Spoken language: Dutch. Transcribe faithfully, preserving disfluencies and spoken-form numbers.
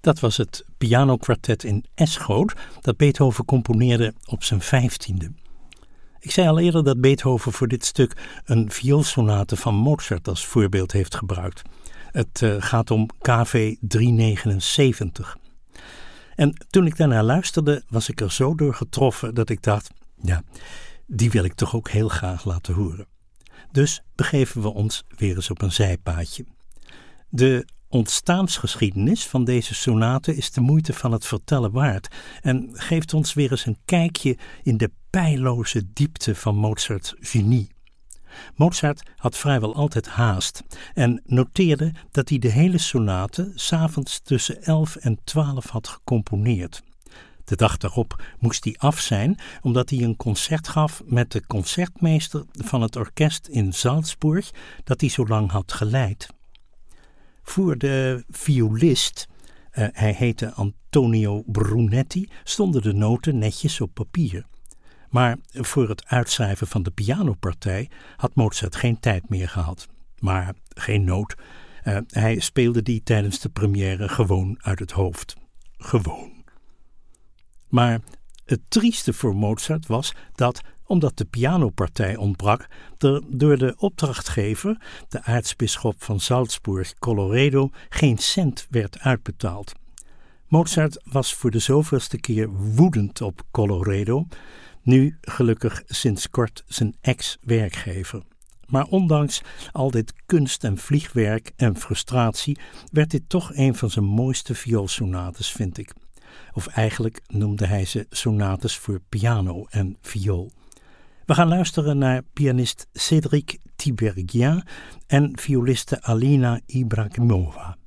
Dat was het pianokwartet in S-groot dat Beethoven componeerde op zijn vijftiende. Ik zei al eerder dat Beethoven voor dit stuk een vioolsonate van Mozart als voorbeeld heeft gebruikt. Het uh, gaat om K V driehonderdnegenenzeventig. En toen ik daarnaar luisterde, was ik er zo door getroffen dat ik dacht, ja, die wil ik toch ook heel graag laten horen. Dus begeven we ons weer eens op een zijpaadje. De ontstaansgeschiedenis van deze sonate is de moeite van het vertellen waard en geeft ons weer eens een kijkje in de peilloze diepte van Mozarts genie. Mozart had vrijwel altijd haast en noteerde dat hij de hele sonate 's avonds tussen elf en twaalf had gecomponeerd. De dag daarop moest hij af zijn omdat hij een concert gaf met de concertmeester van het orkest in Salzburg dat hij zo lang had geleid. Voor de violist, uh, hij heette Antonio Brunetti, stonden de noten netjes op papier. Maar voor het uitschrijven van de pianopartij had Mozart geen tijd meer gehad. Maar geen nood. Uh, hij speelde die tijdens de première gewoon uit het hoofd. Gewoon. Maar het trieste voor Mozart was dat, omdat de pianopartij ontbrak, er door de opdrachtgever, de aartsbisschop van Salzburg, Colloredo, geen cent werd uitbetaald. Mozart was voor de zoveelste keer woedend op Colloredo, nu gelukkig sinds kort zijn ex-werkgever. Maar ondanks al dit kunst- en vliegwerk en frustratie werd dit toch een van zijn mooiste vioolsonates, vind ik. Of eigenlijk noemde hij ze sonates voor piano en viool. We gaan luisteren naar pianist Cédric Tiberghien en violiste Alina Ibragimova.